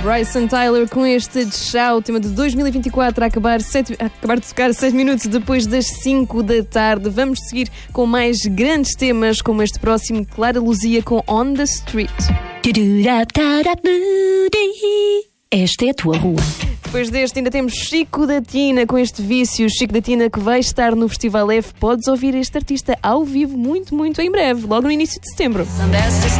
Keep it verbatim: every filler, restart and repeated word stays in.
Bryson Tyler com este Tchau, tema de dois mil e vinte e quatro, a acabar, sete, a acabar de tocar seis minutos depois das cinco da tarde. Vamos seguir com mais grandes temas, como este próximo, Clara Luzia com On the Street. Esta é a tua rua. Depois deste ainda temos Chico da Tina com este Vício. Chico da Tina que vai estar no Festival F. Podes ouvir este artista ao vivo muito, muito em breve, logo no início de setembro. São destas